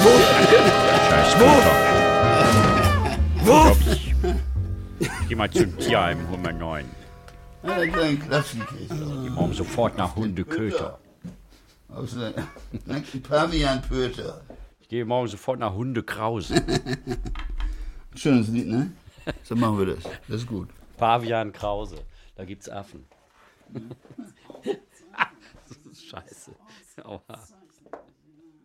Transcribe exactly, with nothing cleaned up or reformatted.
Scheiß Köter. Wuff! Ich geh mal zum Tierheim, hol mal neun. Ja, das ist ein Klassiker. Die brauchen sofort nach Hundeköter. Aus der Pavian-Pöter. Ich gehe morgen sofort nach Hundekrause. Schönes Lied, ne? So machen wir das. Das ist gut. Pavian Krause. Da gibt's Affen. Das ist scheiße. Aua.